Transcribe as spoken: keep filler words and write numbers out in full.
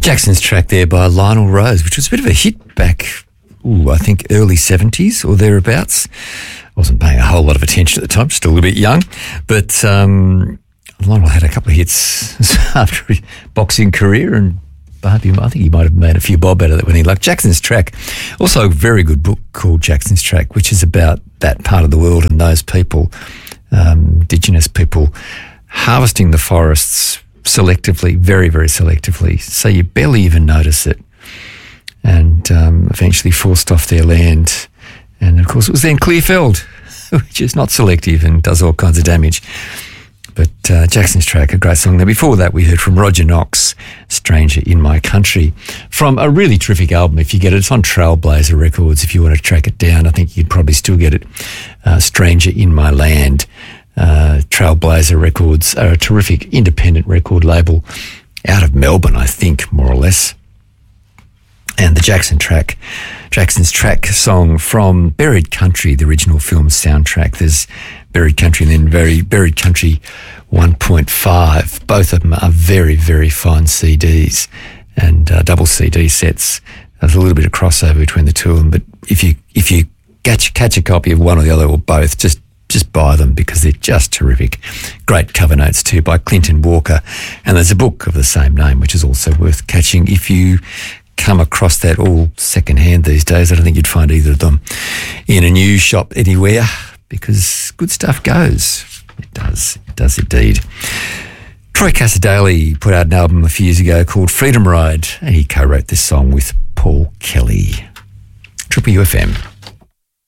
Jackson's track there by Lionel Rose, which was a bit of a hit back, ooh, I think early seventies or thereabouts. I wasn't paying a whole lot of attention at the time, still a bit young, but um, Lionel had a couple of hits after his boxing career, and I think he might have made a few bob out of that when he luck. Jackson's track, also a very good book called Jackson's Track, which is about that part of the world and those people, um, Indigenous people, harvesting the forests selectively, very, very selectively, so you barely even notice it, and um, eventually forced off their land. And of course it was then clear-felled, which is not selective and does all kinds of damage. But uh, Jackson's Track, a great song. Now before that we heard from Roger Knox, Stranger in My Country, from a really terrific album if you get it. It's on Trailblazer Records if you want to track it down. I think you'd probably still get it. uh, Stranger in My Land. Uh, Trailblazer Records are a terrific independent record label out of Melbourne, I think, more or less. And the Jackson track, Jackson's Track song from Buried Country, the original film soundtrack. There's Buried Country and then very Buried Country one point five. Both of them are very, very fine C Ds and uh, double C D sets. There's a little bit of crossover between the two of them, but if you if you catch, catch a copy of one or the other or both, just Just buy them because they're just terrific. Great cover notes too by Clinton Walker. And there's a book of the same name, which is also worth catching if you come across that all second-hand these days. I don't think you'd find either of them in a news shop anywhere because good stuff goes. It does. It does indeed. Troy Cassar-Daley put out an album a few years ago called Freedom Ride, and he co-wrote this song with Paul Kelly. Triple U F M.